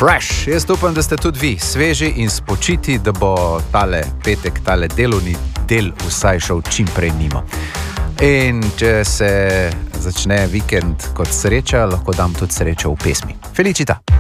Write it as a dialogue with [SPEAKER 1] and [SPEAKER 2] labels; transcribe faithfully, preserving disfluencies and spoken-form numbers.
[SPEAKER 1] Fresh. Jaz upam, da ste tudi vi sveži in spočiti, da bo tale petek, tale delovni del vsaj šel čim prej mimo. In če se začne vikend kot sreča, lahko dam tudi srečo v pesmi. Felicita!